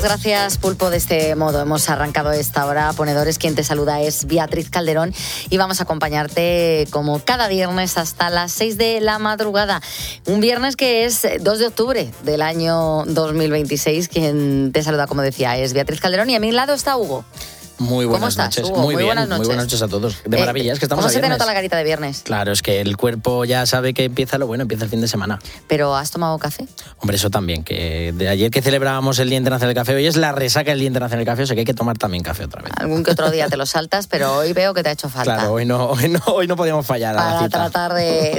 Gracias, Pulpo. De este modo hemos arrancado esta hora. Ponedores, quien te saluda es Beatriz Calderón y vamos a acompañarte como cada viernes hasta las 6 de la madrugada. Un viernes que es 2 de octubre del año 2026. Quien te saluda, como decía, es Beatriz Calderón y a mi lado está Hugo. Muy buenas ¿Cómo estás, noches. Hugo? Muy bien, buenas noches. muy buenas noches a todos. De maravilla, es que estamos ¿Cómo a se te viernes. nota la carita de viernes? Claro, es que el cuerpo ya sabe que empieza lo bueno, empieza el fin de semana. ¿Pero has tomado café? Hombre, eso también, que de ayer que celebrábamos el Día Internacional del Café, hoy es la resaca del Día Internacional del Café, o sea que hay que tomar también café otra vez. Algún que otro día te lo saltas, pero hoy veo que te ha hecho falta. Claro, hoy no podíamos fallar a la Para cita. tratar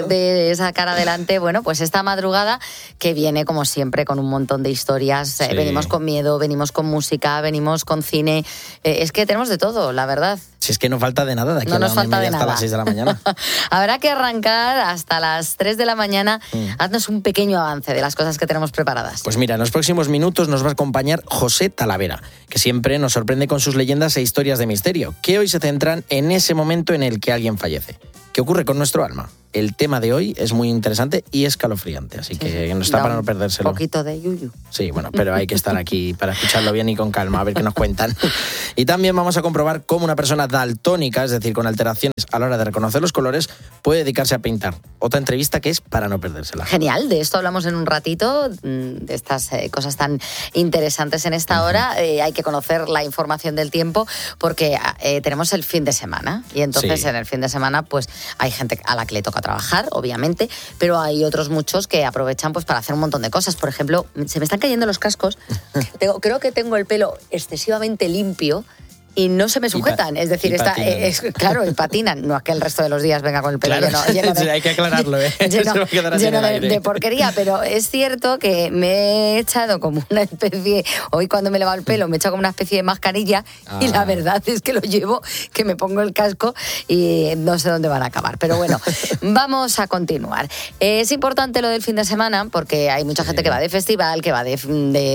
de sacar adelante, bueno, pues esta madrugada que viene, como siempre, con un montón de historias. Sí. Venimos con miedo, venimos con música, venimos con cine. Es que tenemos de todo, la verdad. Si es que no falta de nada, de aquí No a la nos 1:30 falta de hasta nada. las 6 de la mañana. Habrá que arrancar hasta las 3 de la mañana. Haznos un pequeño avance de las cosas que tenemos preparadas. Pues mira, en los próximos minutos nos va a acompañar José Talavera, que siempre nos sorprende con sus leyendas e historias de misterio, que hoy se centran en ese momento en el que alguien fallece. ¿Qué ocurre con nuestro alma? El tema de hoy es muy interesante y escalofriante, así que no está Da para no un perdérselo. poquito de yuyu. Sí, bueno, pero hay que estar aquí para escucharlo bien y con calma, a ver qué nos cuentan. Y también vamos a comprobar cómo una persona daltónica, es decir, con alteraciones a la hora de reconocer los colores, puede dedicarse a pintar. Otra entrevista que es para no perdérsela. Genial, de esto hablamos en un ratito, de estas cosas tan interesantes en esta hora. Hay que conocer la información del tiempo porque tenemos el fin de semana y entonces Sí. en el fin de semana pues hay gente a la que le toca trabajar, obviamente, pero hay otros muchos que aprovechan pues para hacer un montón de cosas. Por ejemplo, se me están cayendo los cascos, creo que tengo el pelo excesivamente limpio y no se me sujetan, es decir, claro, y patinan, no es que el resto de los días venga con el pelo Claro, lleno de, hay que aclararlo, ¿eh? lleno, Se va a quedar así en lleno el aire. de porquería, pero es cierto que me he echado como una especie, hoy cuando me he lavado el pelo me he echado como una especie de mascarilla y la verdad es que lo llevo, que me pongo el casco y no sé dónde van a acabar, pero bueno, vamos a continuar. Es importante lo del fin de semana porque hay mucha gente que va de festival, que va de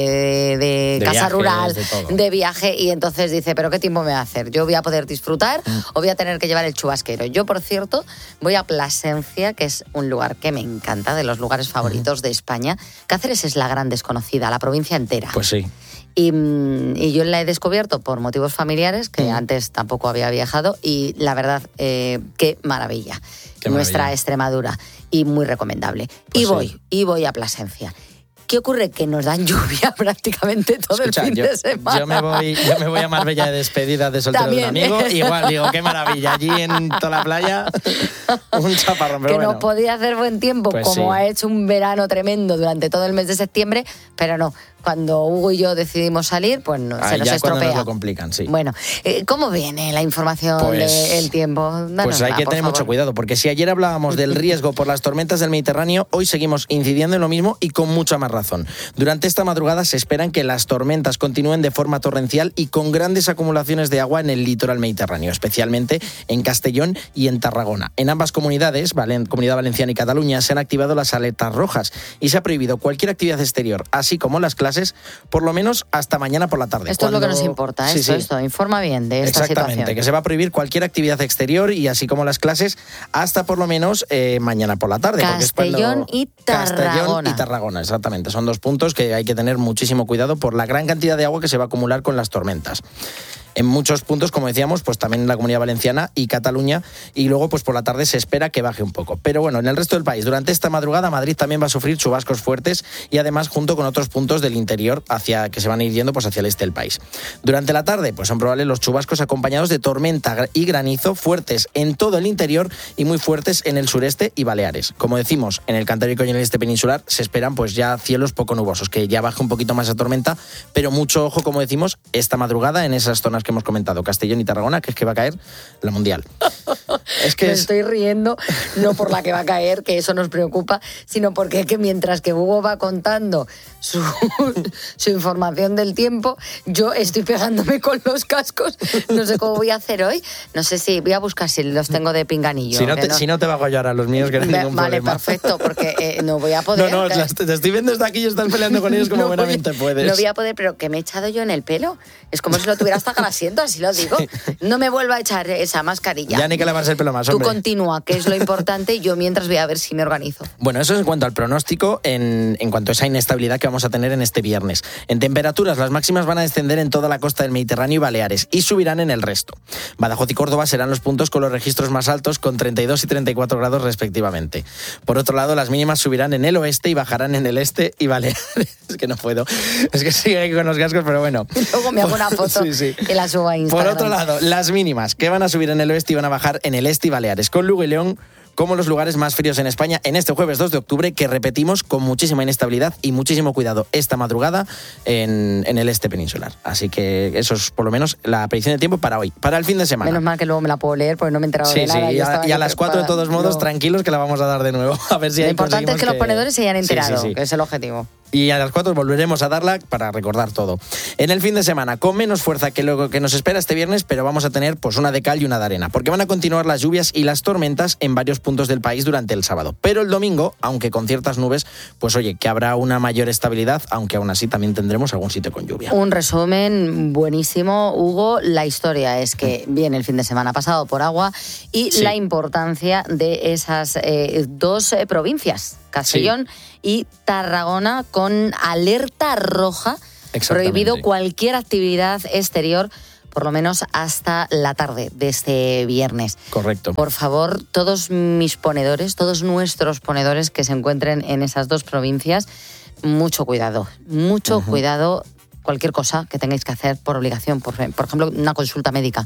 casa viajes, rural, de todo. de viaje y entonces dice, pero ¿qué tiempo me va a hacer? ¿Yo voy a poder disfrutar o voy a tener que llevar el chubasquero? Yo, por cierto, voy a Plasencia, que es un lugar que me encanta, de los lugares favoritos de España. Cáceres es la gran desconocida, la provincia entera. Pues sí. Y yo la he descubierto por motivos familiares, que antes tampoco había viajado, y la verdad, qué maravilla. Qué Nuestra maravilla. Extremadura, y muy recomendable. Pues y voy a Plasencia. ¿Qué ocurre? Que nos dan lluvia prácticamente todo Escucha, el fin de semana. yo me voy a Marbella de despedida de soltero de un También. amigo. Igual digo, qué maravilla. Allí en toda la playa, un chaparrón. Pero Que bueno. no podía hacer buen tiempo, Pues como sí. ha hecho un verano tremendo durante todo el mes de septiembre, pero no. Cuando Hugo y yo decidimos salir, pues no, se Ahí nos ya es cuando estropea. nos lo complican, sí. Bueno, ¿cómo viene la información Pues- del tiempo? Pues hay que tener mucho cuidado, porque si ayer hablábamos del riesgo por las tormentas del Mediterráneo, hoy seguimos incidiendo en lo mismo y con mucha más razón. Durante esta madrugada se esperan que las tormentas continúen de forma torrencial y con grandes acumulaciones de agua en el litoral mediterráneo, especialmente en Castellón y en Tarragona. En ambas comunidades, Comunidad Valenciana y Cataluña, se han activado las alertas rojas y se ha prohibido cualquier actividad exterior, así como las clases, por lo menos hasta mañana por la tarde. Esto es lo que Cuando- nos importa, Sí, sí. esto informa bien de esta Exactamente, situación. que se va a prohibir cualquier actividad exterior y así como las clases hasta por lo menos mañana por la tarde. porque es Castellón y Tarragona. Castellón y Tarragona, exactamente. Son dos puntos que hay que tener muchísimo cuidado por la gran cantidad de agua que se va a acumular con las tormentas. En muchos puntos, como decíamos, pues también en la Comunidad Valenciana y Cataluña, y luego pues por la tarde se espera que baje un poco. Pero bueno, en el resto del país, durante esta madrugada, Madrid también va a sufrir chubascos fuertes y además junto con otros puntos del interior que se van a ir yendo pues hacia el este del país. Durante la tarde, pues son probables los chubascos acompañados de tormenta y granizo fuertes en todo el interior y muy fuertes en el sureste y Baleares. Como decimos, en el Cantábrico y en el este peninsular se esperan pues ya cielos poco nubosos, que ya baje un poquito más la tormenta, pero mucho ojo, como decimos, esta madrugada en esas zonas que hemos comentado, Castellón y Tarragona, que es que va a caer la Mundial. Es que Me estoy riendo, no por la que va a caer, que eso nos preocupa, sino porque que mientras que Hugo va contando su información del tiempo, yo estoy pegándome con los cascos. No sé cómo voy a hacer hoy. No sé si voy a buscar si los tengo de pinganillo. si no te bajo a llorar los míos, que no hay ningún Vale, problema. perfecto, porque no voy a poder. No, te estoy viendo desde aquí y estás peleando con ellos como buenamente puedes. No voy a poder, pero que me he echado yo en el pelo. Es como si lo tuviera hasta grasado. siento, así lo digo. Sí. No me vuelva a echar esa mascarilla. Ya ni que lavarse el pelo más, hombre. Tú continúa, que es lo importante, yo mientras voy a ver si me organizo. Bueno, eso es en cuanto al pronóstico, en cuanto a esa inestabilidad que vamos a tener en este viernes. En temperaturas, las máximas van a descender en toda la costa del Mediterráneo y Baleares y subirán en el resto. Badajoz y Córdoba serán los puntos con los registros más altos, con 32 y 34 grados respectivamente. Por otro lado, las mínimas subirán en el oeste y bajarán en el este y Baleares. Es que no puedo. Es que sigue aquí con los cascos, pero bueno. Y luego me hago una foto y la subo a Instagram. Por otro lado, las mínimas que van a subir en el oeste y van a bajar en el este y Baleares, con Lugo y León como los lugares más fríos en España en este jueves 2 de octubre, que repetimos con muchísima inestabilidad y muchísimo cuidado esta madrugada en el este peninsular. Así que eso es por lo menos la predicción de tiempo para hoy, para el fin de semana. Menos mal que luego me la puedo leer porque no me he enterado de nada. Y a las 4 de todos modos, tranquilos que la vamos a dar de nuevo. A ver si lo importante es que los ponedores se hayan enterado, que es el objetivo. Y a las 4 volveremos a darla para recordar todo. En el fin de semana, con menos fuerza que lo que nos espera este viernes, pero vamos a tener pues una de cal y una de arena, porque van a continuar las lluvias y las tormentas en varios puntos del país durante el sábado. Pero el domingo, aunque con ciertas nubes, pues oye, que habrá una mayor estabilidad, aunque aún así también tendremos algún sitio con lluvia. Un resumen buenísimo, Hugo. La historia es que viene el fin de semana pasado por agua y la importancia de esas dos provincias, Castellón y Tarragona, con alerta roja, prohibido cualquier actividad exterior, por lo menos hasta la tarde de este viernes. Correcto. Por favor, todos mis ponedores, todos nuestros ponedores que se encuentren en esas dos provincias, mucho cuidado, cuidado. Cualquier cosa que tengáis que hacer por obligación, por ejemplo, una consulta médica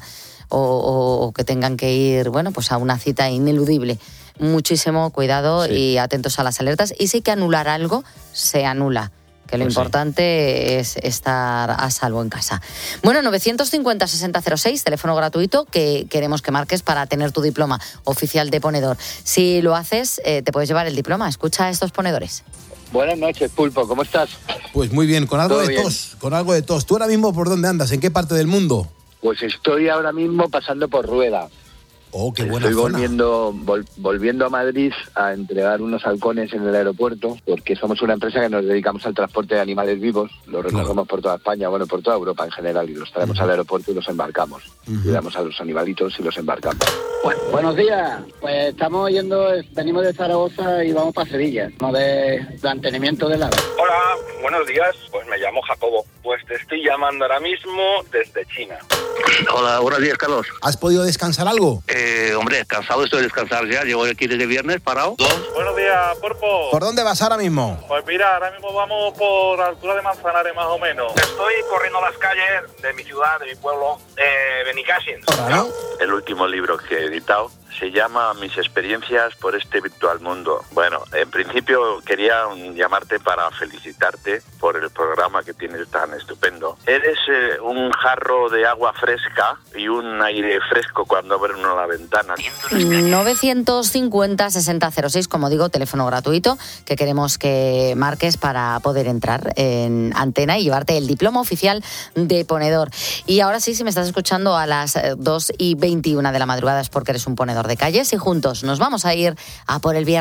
o que tengan que ir, bueno, pues a una cita ineludible. Muchísimo cuidado y atentos a las alertas. Y si hay que anular algo, se anula. Que lo importante es estar a salvo en casa. Bueno, 950-6006, teléfono gratuito que queremos que marques para tener tu diploma oficial de ponedor. Si lo haces, te puedes llevar el diploma. Escucha a estos ponedores. Buenas noches, Pulpo, ¿cómo estás? Pues muy bien, con algo de tos. ¿Tú ahora mismo por dónde andas? ¿En qué parte del mundo? Pues estoy ahora mismo pasando por Rueda. Oh, qué buena zona. Estoy volviendo a Madrid a entregar unos halcones en el aeropuerto, porque somos una empresa que nos dedicamos al transporte de animales vivos, los recorremos por toda España, bueno, por toda Europa en general, y los traemos al aeropuerto y los embarcamos. Cuidamos a los animalitos y los embarcamos. Bueno, buenos días. Pues venimos de Zaragoza y vamos para Sevilla, no de mantenimiento del ave. Hola, buenos días. Pues me llamo Jacobo. Pues te estoy llamando ahora mismo desde China. Hola, buenos días, Carlos. ¿Has podido descansar algo? Hombre, cansado estoy de descansar ya. Llevo aquí desde viernes parado. Buenos días, Porpo. ¿Por dónde vas ahora mismo? Pues mira, ahora mismo vamos por la altura de Manzanares más o menos. Estoy corriendo las calles de mi ciudad, de mi pueblo, Benicàssim. ¿No? El último libro que he editado se llama Mis experiencias por este virtual mundo. Bueno, en principio quería llamarte para felicitarte por el programa que tienes tan estupendo. Eres un jarro de agua fresca y un aire fresco cuando abre uno la ventana. 950-6006, como digo, teléfono gratuito que queremos que marques para poder entrar en antena y llevarte el diploma oficial de ponedor. Y ahora sí, si me estás escuchando a las 2:21 de la madrugada es porque eres un ponedor de calles y juntos nos vamos a ir a por el viernes.